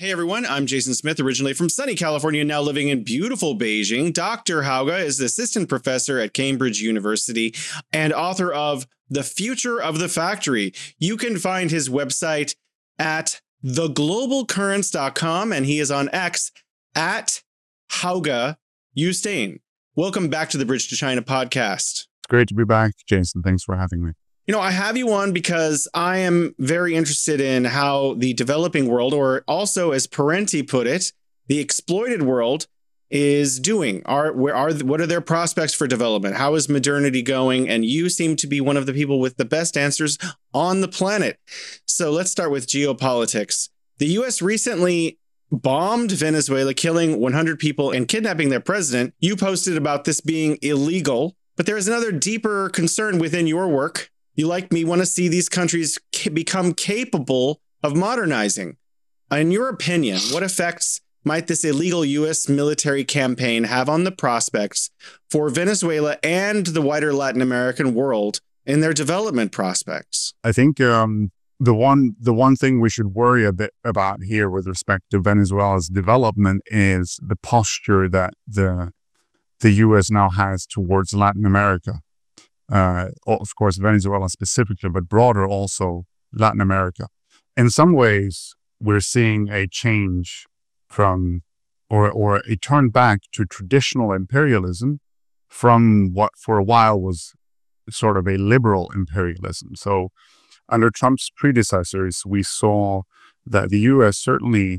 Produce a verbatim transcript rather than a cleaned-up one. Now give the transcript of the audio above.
Hey everyone, I'm Jason Smith, originally from sunny California, now living in beautiful Beijing. Doctor Hauge is the assistant professor at Cambridge University and author of The Future of the Factory. You can find his website at the global currents dot com, and he is on X at Hauge Ustein. Welcome back to the Bridge to China podcast. It's great to be back, Jason. Thanks for having me. You know, I have you on because I am very interested in how the developing world, or also as Parenti put it, the exploited world, is doing. Are where are what are their prospects for development? How is modernity going? And you seem to be one of the people with the best answers on the planet. So let's start with geopolitics. The U S recently bombed Venezuela, killing one hundred people and kidnapping their president. You posted about this being illegal, but there is another deeper concern within your work. You, like me, want to see these countries ca- become capable of modernizing. In your opinion, what effects might this illegal U S military campaign have on the prospects for Venezuela and the wider Latin American world in their development prospects? I think um, the one the one thing we should worry a bit about here with respect to Venezuela's development is the posture that the the U S now has towards Latin America. Uh, of course, Venezuela specifically, but broader also Latin America. In some ways, we're seeing a change from, or or a turn back to traditional imperialism from what for a while was sort of a liberal imperialism. So under Trump's predecessors, we saw that the U S certainly